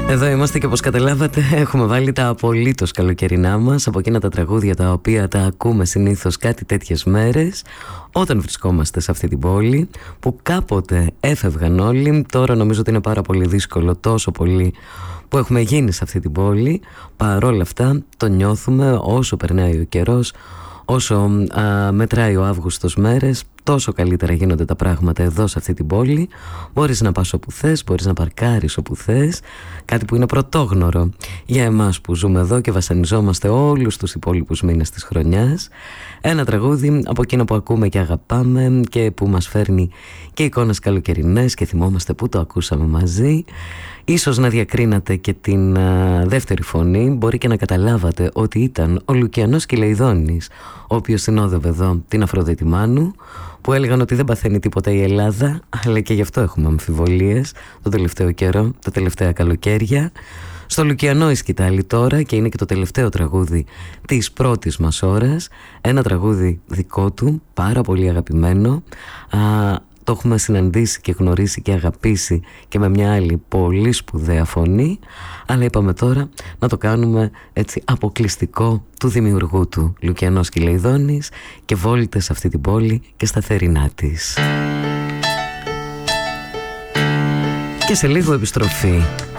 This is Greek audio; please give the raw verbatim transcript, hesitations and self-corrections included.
Εδώ είμαστε και όπως καταλάβατε έχουμε βάλει τα απολύτως καλοκαιρινά μας, από εκείνα τα τραγούδια τα οποία τα ακούμε συνήθως κάτι τέτοιες μέρες όταν βρισκόμαστε σε αυτή την πόλη που κάποτε έφευγαν όλοι. Τώρα νομίζω ότι είναι πάρα πολύ δύσκολο, τόσο πολύ που έχουμε γίνει σε αυτή την πόλη. Παρόλα αυτά το νιώθουμε όσο περνάει ο καιρός, όσο α, μετράει ο Αύγουστος μέρες, τόσο καλύτερα γίνονται τα πράγματα εδώ σε αυτή την πόλη. Μπορείς να πας όπου θες, μπορείς να παρκάρεις όπου θες, κάτι που είναι πρωτόγνωρο για εμάς που ζούμε εδώ και βασανιζόμαστε όλους τους υπόλοιπους μήνες της χρονιάς. Ένα τραγούδι από εκείνο που ακούμε και αγαπάμε και που μας φέρνει και εικόνες καλοκαιρινές και θυμόμαστε που το ακούσαμε μαζί. Ίσως να διακρίνατε και την α, δεύτερη φωνή, μπορεί και να καταλάβατε ότι ήταν ο Λουκιανός Κυλεϊδόνης, ο οποίος συνόδευε εδώ την Αφροδίτη Μάνου, που έλεγαν ότι δεν παθαίνει τίποτα η Ελλάδα, αλλά και γι' αυτό έχουμε αμφιβολίες το τελευταίο καιρό, τα τελευταία καλοκαίρια. Στο Λουκιανό η σκητάλη τώρα και είναι και το τελευταίο τραγούδι της πρώτης μας ώρας. Ένα τραγούδι δικό του, πάρα πολύ αγαπημένο. Α, το έχουμε συναντήσει και γνωρίσει και αγαπήσει και με μια άλλη πολύ σπουδαία φωνή, αλλά είπαμε τώρα να το κάνουμε έτσι αποκλειστικό του δημιουργού του, Λουκιανός Κυλεϊδόνης, και βόλτες σε αυτή την πόλη και στα θερινά της. Και σε λίγο επιστροφή.